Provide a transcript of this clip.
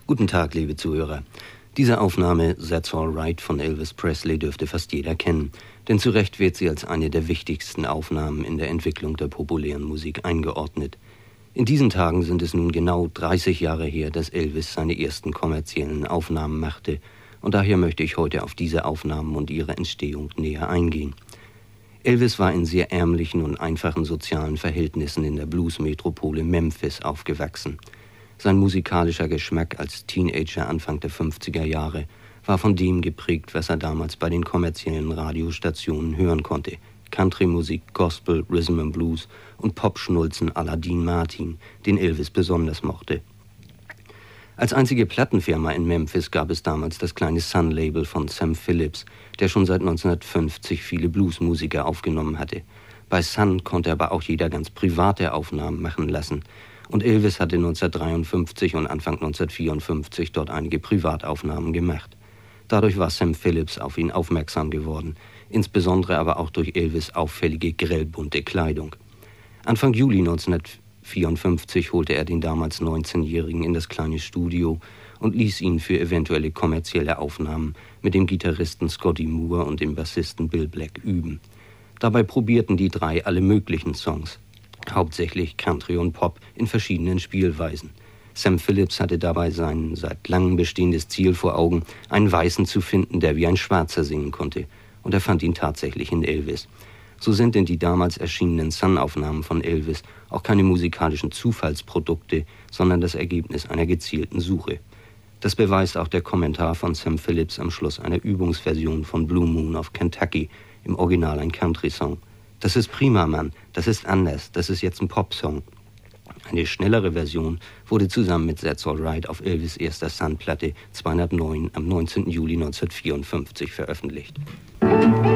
Guten Tag, liebe Zuhörer. Diese Aufnahme That's All Right von Elvis Presley dürfte fast jeder kennen, denn zu Recht wird sie als eine der wichtigsten Aufnahmen in der Entwicklung der populären Musik eingeordnet. In diesen Tagen sind es nun genau 30 Jahre her, dass Elvis seine ersten kommerziellen Aufnahmen machte, und daher möchte ich heute auf diese Aufnahmen und ihre Entstehung näher eingehen. Elvis war in sehr ärmlichen und einfachen sozialen Verhältnissen in der Bluesmetropole Memphis aufgewachsen. Sein musikalischer Geschmack als Teenager Anfang der 50er Jahre war von dem geprägt, was er damals bei den kommerziellen Radiostationen hören konnte. Country-Musik, Gospel, Rhythm and Blues und Popschnulzen à la Dean Martin, den Elvis besonders mochte. Als einzige Plattenfirma in Memphis gab es damals das kleine Sun-Label von Sam Phillips, der schon seit 1950 viele Bluesmusiker aufgenommen hatte. Bei Sun konnte aber auch jeder ganz private Aufnahmen machen lassen. Und Elvis hatte 1953 und Anfang 1954 dort einige Privataufnahmen gemacht. Dadurch war Sam Phillips auf ihn aufmerksam geworden, insbesondere aber auch durch Elvis' auffällige grellbunte Kleidung. Anfang Juli 1954 holte er den damals 19-Jährigen in das kleine Studio und ließ ihn für eventuelle kommerzielle Aufnahmen mit dem Gitarristen Scotty Moore und dem Bassisten Bill Black üben. Dabei probierten die drei alle möglichen Songs, hauptsächlich Country und Pop in verschiedenen Spielweisen. Sam Phillips hatte dabei sein seit langem bestehendes Ziel vor Augen, einen Weißen zu finden, der wie ein Schwarzer singen konnte. Und er fand ihn tatsächlich in Elvis. So sind denn die damals erschienenen Sun-Aufnahmen von Elvis auch keine musikalischen Zufallsprodukte, sondern das Ergebnis einer gezielten Suche. Das beweist auch der Kommentar von Sam Phillips am Schluss einer Übungsversion von Blue Moon of Kentucky, im Original ein Country-Song. Das ist prima, Mann, das ist anders, das ist jetzt ein Popsong. Eine schnellere Version wurde zusammen mit That's All Right auf Elvis' erster Sun-Platte 209 am 19. Juli 1954 veröffentlicht.